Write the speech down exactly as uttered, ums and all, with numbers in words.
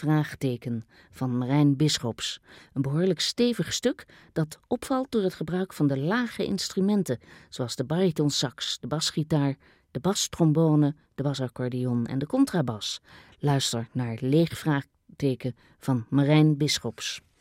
Vraagteken van Marijn Bisschops. Een behoorlijk stevig stuk dat opvalt door het gebruik van de lage instrumenten, zoals de baritonsax, de basgitaar, de bastrombone, de basaccordeon en de contrabas. Luister naar Leeg Vraagteken van Marijn Bisschops.